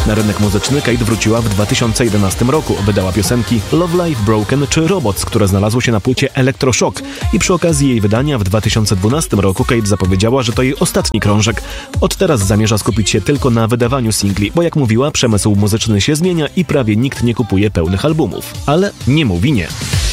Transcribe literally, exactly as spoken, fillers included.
Na rynek muzyczny Kate wróciła w dwa tysiące jedenastym roku. Wydała piosenki Love Life Broken czy Robots, które znalazły się na płycie Electroshock. I przy okazji jej wydania w dwa tysiące dwunastym roku Kate zapowiedziała, że to jej ostatni krążek. Od teraz zamierza skupić się tylko na wydawaniu singli, bo jak mówiła, przemysł muzyczny się zmienia i prawie nikt nie kupuje pełnych albumów. Ale nie mówi nie.